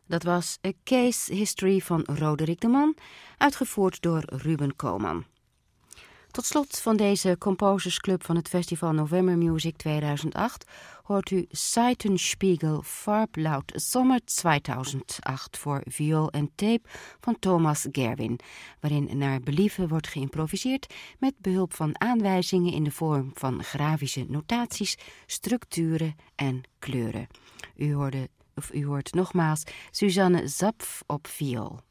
Dat was A Case History van Roderick de Man, uitgevoerd door Ruben Koolman. Tot slot van deze Composers Club van het Festival November Music 2008 hoort u Seitenspiegel Farblaut Sommer 2008 voor viool en tape van Thomas Gerwin, waarin naar believen wordt geïmproviseerd met behulp van aanwijzingen in de vorm van grafische notaties, structuren en kleuren. U hoort nogmaals Suzanne Zapf op viool.